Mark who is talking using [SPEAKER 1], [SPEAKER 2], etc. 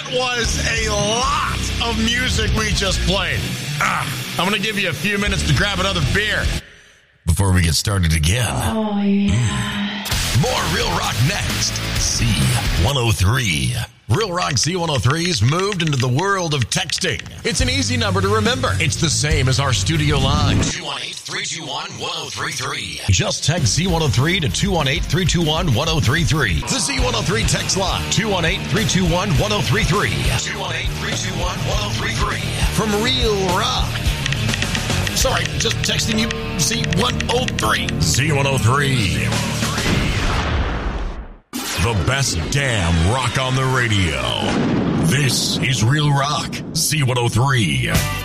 [SPEAKER 1] was a lot of music we just played. I'm going to give you a few minutes to grab another beer before we get started again.
[SPEAKER 2] Oh, yeah.
[SPEAKER 1] More Real Rock next. C103. Real Rock C103's moved into the world of texting. It's an easy number to remember. It's the same as our studio line. 218-321-1033. Just text C103 to 218-321-1033. The C103 text line. 218-321-1033. 218-321-1033. From Real Rock. Sorry, just texting you C103. C103. The best damn rock on the radio. This is Real Rock C103.